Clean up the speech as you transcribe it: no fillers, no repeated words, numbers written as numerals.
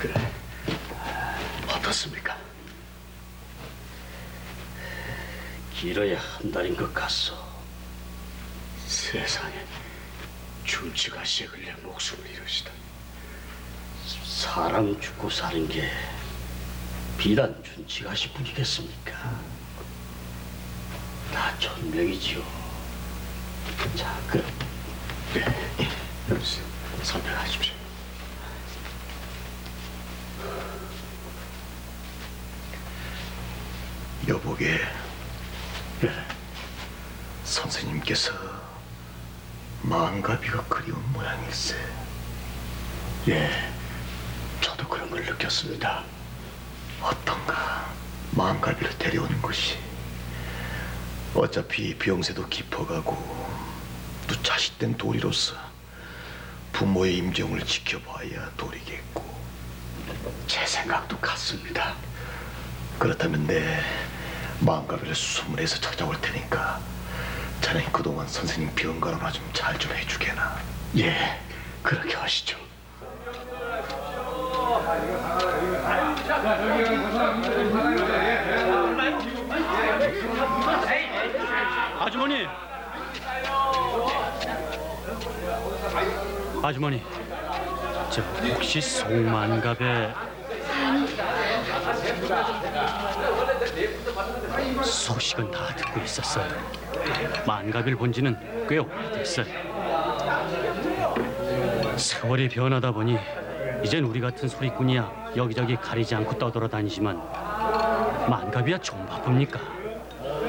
그래. 어떻습니까? 길어야 한 달인 것 같소. 세상에 준치가 씨를 내 목숨을 잃으시다. 사람 죽고 사는 게 비단 준치가시 뿐이겠습니까? 다 천명이지요. 자, 그럼 여보세요. 선택하십시오. 여보게, 선생님께서 만가비가 그리운 모양일세. 예, 저도 그런 걸 느꼈습니다. 어떤가 만가비를 데려오는 것이 어차피 병세도 깊어가고 또 자식된 도리로서 부모의 임종을 지켜봐야 도리겠고. 제 생각도 같습니다. 그렇다면 내 만가비를 수문해서 찾아올 테니까 자네 그동안 선생님 병가로나 좀 잘 좀 해주게나. 예, 그렇게 하시죠. 아주머니! 아주머니, 저 혹시 송만갑의 소식은 다 듣고 있었어요. 만갑을 본 지는 꽤 오래됐어요. 세월이 변하다 보니 이젠 우리 같은 소리꾼이야 여기저기 가리지 않고 떠돌아다니지만 만갑이야 좀 바쁩니까?